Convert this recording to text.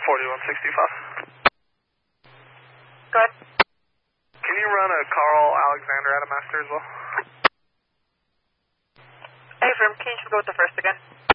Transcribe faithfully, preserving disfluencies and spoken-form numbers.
forty-one sixty-five. Go ahead. Can you run a Carl Alexander out of master as well? Hey, Firm, can you go with the first again?